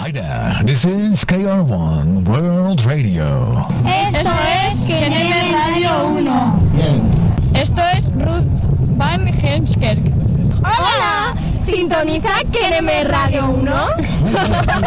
Hi there, this is KR1 World Radio. Esto es KNM Radio 1. Bien. Esto es Ruth Van Heemskerk. ¡Hola! Sintoniza KNM Radio 1.